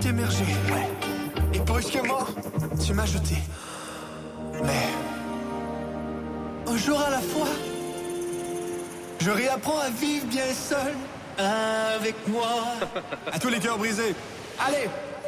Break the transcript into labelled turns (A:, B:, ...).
A: émerger. Et brusquement, tu m'as jeté. Mais un jour à la fois, je réapprends à vivre bien seul avec moi. À tous les cœurs brisés, allez,